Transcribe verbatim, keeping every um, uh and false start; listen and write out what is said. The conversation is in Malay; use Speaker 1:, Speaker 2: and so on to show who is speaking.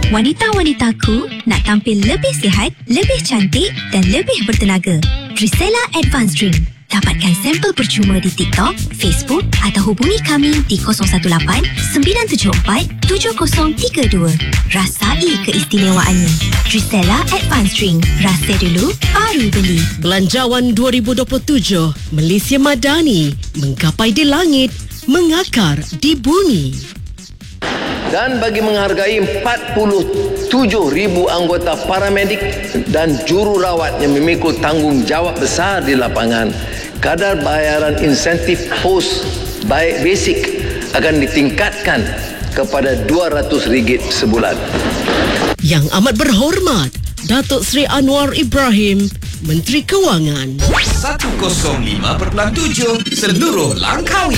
Speaker 1: Wanita-wanitaku nak tampil lebih sihat, lebih cantik dan lebih bertenaga. Drisela Advanced Drink. Dapatkan sampel percuma di TikTok, Facebook atau hubungi kami di kosong satu lapan sembilan tujuh empat tujuh kosong tiga dua. Rasai keistimewaannya. Drisela Advanced Drink. Rasa dulu, baru beli.
Speaker 2: Belanjawan dua ribu dua puluh tujuh, Malaysia Madani, menggapai di langit, mengakar di bumi.
Speaker 3: Dan bagi menghargai empat puluh tujuh ribu anggota paramedik dan jururawat yang memikul tanggungjawab besar di lapangan, kadar bayaran insentif post basic akan ditingkatkan kepada dua ratus ringgit sebulan.
Speaker 2: Yang amat berhormat, Datuk Seri Anwar Ibrahim, Menteri Kewangan.
Speaker 4: seratus lima perpuluhan tujuh Seluruh Langkawi.